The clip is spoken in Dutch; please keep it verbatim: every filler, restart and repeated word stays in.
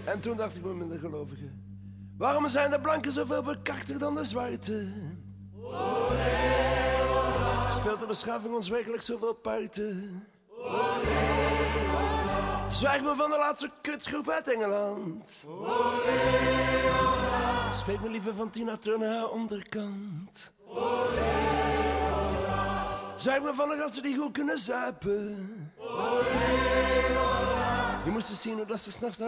En toen dacht ik met mijn gelovigen, waarom zijn de blanken zoveel bekakter dan de zwarte? Speelt de beschaving ons werkelijk zoveel parten? Zwijg me van de laatste kutgroep uit Engeland. Spreek me liever van Tina Turner haar onderkant. Zwijg me van de gasten die goed kunnen zuipen. Je moest eens zien hoe dat ze s'nachts naar